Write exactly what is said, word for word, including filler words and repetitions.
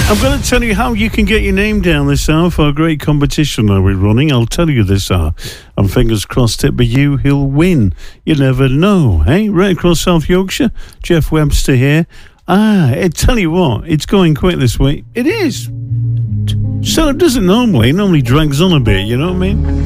I'm going to tell you how you can get your name down this hour for a great competition that we're running. I'll tell you this hour. And fingers crossed it be you who'll win. You never know, eh? Right across South Yorkshire, Jeff Webster here. Ah, I tell you what, it's going quick this week. It is. So it doesn't normally. It normally drags on a bit, you know what I mean?